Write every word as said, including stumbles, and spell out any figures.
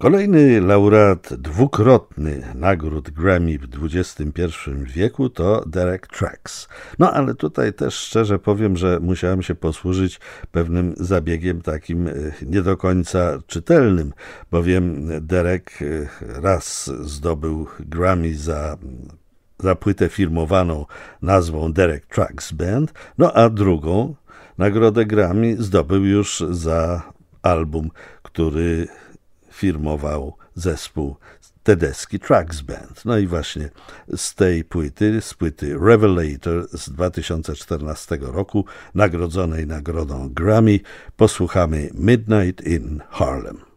Kolejny laureat dwukrotny nagród Grammy w dwudziestym pierwszym wieku to Derek Trucks. No ale tutaj też szczerze powiem, że musiałem się posłużyć pewnym zabiegiem takim nie do końca czytelnym, bowiem Derek raz zdobył Grammy za za płytę firmowaną nazwą Derek Trucks Band, no a drugą nagrodę Grammy zdobył już za album, który firmował zespół Tedeschi Trucks Band. No i właśnie z tej płyty, z płyty Revelator z dwa tysiące czternastego roku, nagrodzonej nagrodą Grammy, posłuchamy Midnight in Harlem.